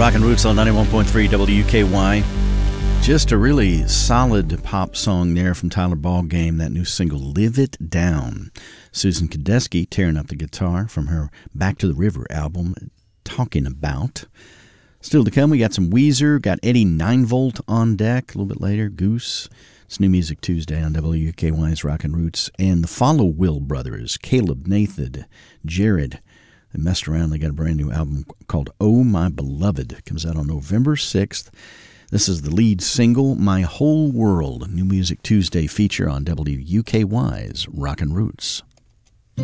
Rockin' Roots on 91.3 WKY. Just a really solid pop song there from Tyler Ballgame, that new single, Live It Down. Susan Kadesky tearing up the guitar from her Back to the River album, Talking About. Still to come, we got some Weezer, got Eddie 9-Volt on deck a little bit later, Goose. It's New Music Tuesday on WKY's Rockin' Roots. And the Follow Will Brothers, Caleb, Nathan, Jared. They messed around. They got a brand new album called Oh My Beloved. It comes out on November 6th. This is the lead single, My Whole World. New Music Tuesday feature on WKY's Rockin' Roots.